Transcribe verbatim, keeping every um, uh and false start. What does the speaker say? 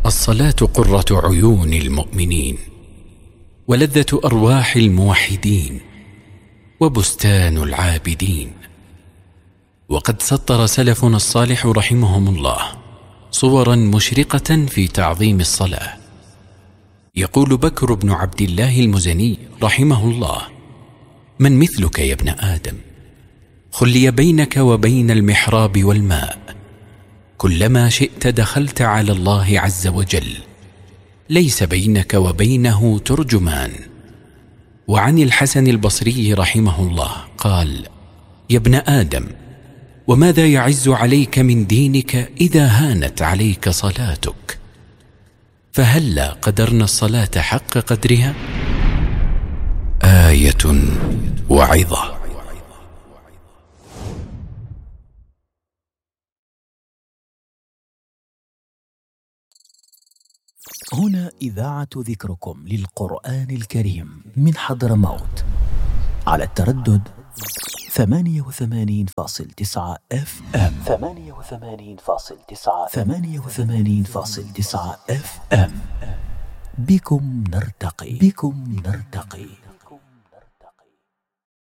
الصلاة قرة عيون المؤمنين، ولذة أرواح الموحدين، وبستان العابدين. وقد سطر سلفنا الصالح رحمهم الله صورا مشرقة في تعظيم الصلاة. يقول بكر بن عبد الله المزني رحمه الله: من مثلك يا ابن آدم؟ خلي بينك وبين المحراب والماء، كلما شئت دخلت على الله عز وجل، ليس بينك وبينه ترجمان. وعن الحسن البصري رحمه الله قال: يا ابن آدم، وماذا يعز عليك من دينك إذا هانت عليك صلاتك؟ فهلا قدرنا الصلاة حق قدرها؟ آية وعظة. هنا إذاعة ذكركم للقرآن الكريم من حضرموت على التردد ثمانية وثمانين فاصل تسعة اف ام ثمانية وثمانين فاصل تسعة ثمانية وثمانين فاصل تسعة اف ام. بكم نرتقي بكم نرتقي